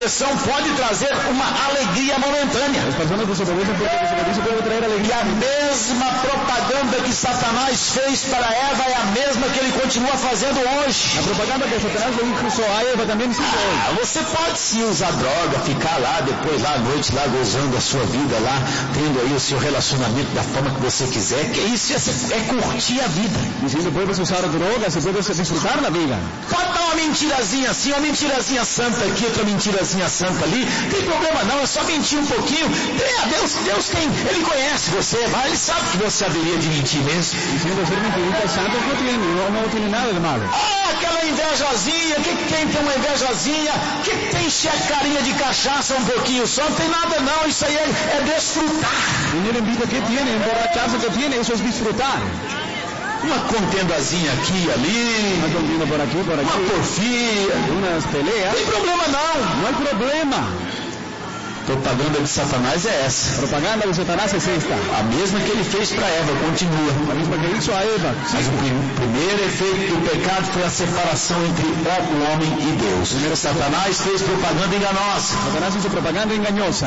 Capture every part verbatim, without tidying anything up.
pode trazer uma alegria momentânea. As pessoas desobedecem porque a desobediência pode trazer alegria. E a mesma propaganda que Satanás fez para Eva é a mesma que ele continua fazendo hoje. A propaganda que Satanás usou a Eva também se ah, Você pode sim usar droga, ficar lá depois lá à noite lá gozando a sua vida lá, tendo aí o seu relacionamento da forma que você quiser, que isso é, é curtir a vida. E se você pode usar droga, você pode desfrutar da vida. Pode dar uma mentirazinha assim, uma mentirazinha santa aqui, outra mentirazinha santa ali, não tem problema não, é só mentir um pouquinho. É, Deus, Deus tem, Ele conhece você, mas Ele sabe que você haveria de mentir mesmo. E se você mentir santo, não tem, não, não tem nada de mal. Ah, aquela invejosinha, o que, que tem tem uma invejosinha? O que, que tem encher a carinha de cachaça um pouquinho só? Não tem nada não, isso aí é, é desfrutar. Dinheiro em vida que tem, emborracharse que tem, isso é desfrutar. Uma contendazinha aqui e ali, uma contenda por aqui, por aqui, uma porfia, umas peleias. Não tem problema não. Não há problema. Propaganda de Satanás é essa. Propaganda de Satanás é esta. A mesma que ele fez para Eva, continua. A mesma que ele fez a Eva. Mas o prim- primeiro efeito do pecado foi a separação entre o homem e Deus. Primeiro, Satanás fez propaganda enganosa. Satanás fez propaganda enganosa.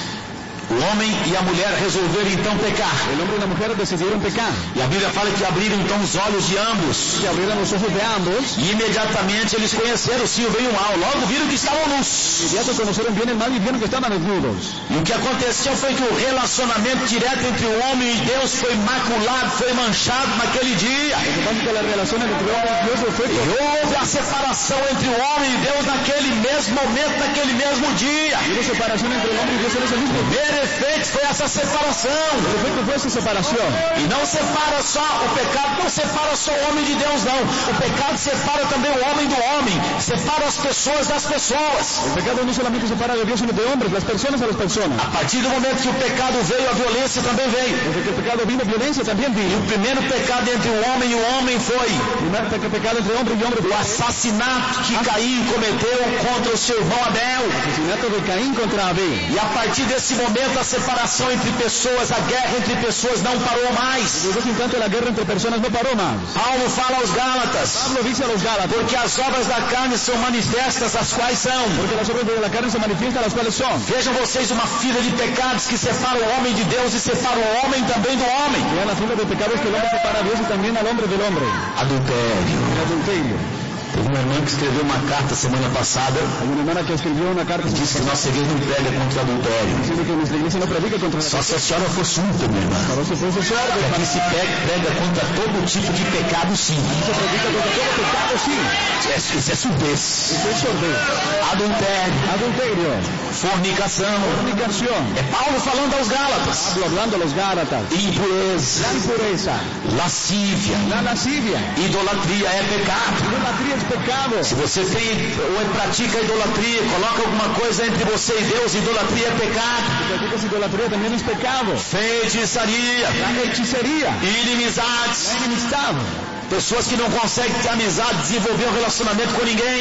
O homem e a mulher resolveram então pecar. O homem e a mulher decidiram pecar. E a Bíblia fala que abriram então os olhos de ambos. Que abriram os olhos de ambos. E imediatamente eles conheceram sim o bem e o mal. Logo viram que estavam nus. Imediatamente conheceram bem e o mal e viram que estavam desnudos. E o que aconteceu foi que o relacionamento direto entre o homem e Deus foi maculado, foi manchado naquele dia. O que pasa é que a relação entre o homem e Deus foi. E houve a separação entre o homem e Deus naquele mesmo momento, naquele mesmo dia. E a separação entre o homem e Deus nesse mesmo dia. O efeito foi essa separação. O efeito foi essa separação. E não separa só o pecado, não separa só o homem de Deus, não. O pecado separa também o homem do homem, separa as pessoas das pessoas. O pecado não somente separa de Deus, sino de homens, das pessoas das pessoas. A partir do momento que o pecado veio, a violência também veio. Porque o pecado vindo, a violência também veio. E o primeiro pecado entre o homem e o homem foi o primeiro pecado entre homem e homem foi o assassinato que Caim cometeu contra o seu irmão Abel. O assassinato de Caim contra Abel. E a partir desse momento a separação entre pessoas, a guerra entre pessoas não parou mais. E desde entanto a guerra entre pessoas não parou mais. Paulo fala aos Gálatas. Pablo dice a los Gálatas. Porque as obras da carne são manifestas, as quais são. Porque as obras da carne se manifestam, as quais são. Vejam vocês uma fila de pecados que separam o homem de Deus e separam o homem também do homem. Vean a fila de pecados que o homem separa a Deus e também ao homem do homem. Adultério. Adultério. Teve uma irmã que escreveu uma carta semana passada. Uma irmã que escreveu uma carta. Disse que nossa igreja não prega contra o adultério. Dizendo que nossa igreja não prega contra o adultério. Só se a senhora for surda, minha irmã. Só se fosse sorda. Aqui se prega, prega contra todo tipo de pecado, sim. Isso predica contra todo pecado, sim. Isso é surdez. Isso é surdez. Adultério. Adultério. Fornicação. Fornicação. É Paulo falando aos Gálatas. Pablo hablando aos Gálatas. Impureza. La impureza. Lascívia. La lascívia. Idolatria é pecado. Idolatria é pecado. Se você tem ou pratica idolatria, coloca alguma coisa entre você e Deus, idolatria é pecado. Se pratica idolatria também é pecado. Feitiçaria. A hechiceria. Inimizades. A inimizade. Pessoas que não conseguem ter amizade, desenvolver um relacionamento com ninguém.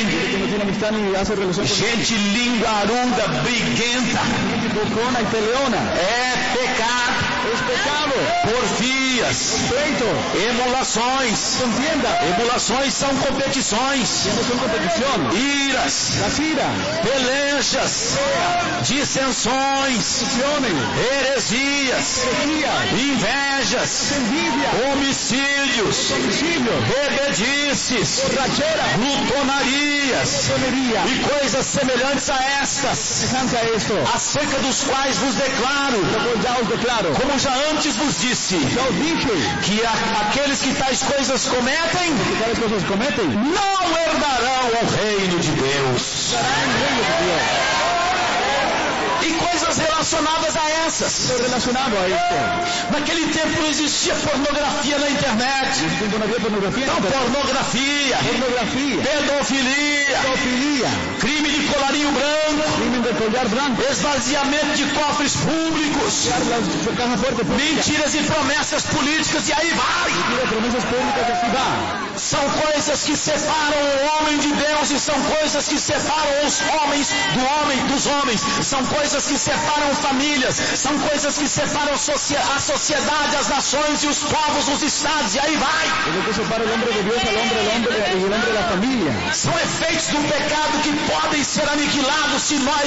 Gente linguaruda, briguenta. Gente bocona e peleona. É pecado. É pecado. Porfias. Pleito. Emulações. Entenda. Emulações são competições. São competição. Iras. Las ira. Pelejas. Dissensões. Heresias. Invejas. Homicídios. Bebedices, glutonarias e coisas semelhantes a estas, acerca dos quais vos declaro, como já antes vos disse, que a, aqueles que tais coisas cometem, não herdarão o reino de Deus. E coisas relacionadas a essas. Relacionado a isso. Naquele tempo não existia pornografia na internet. Não havia pornografia. Não, pornografia. Pornografia. Pedofilia. Pedofilia. Crime de colarinho branco. Crime de esvaziamento de cofres públicos, mentiras e promessas políticas, e aí vai. São coisas que separam o homem de Deus e são coisas que separam os homens do homem dos homens. São coisas que separam famílias, são coisas que separam a sociedade, as nações e os povos, os estados, e aí vai. São efeitos do pecado que podem ser aniquilados se nós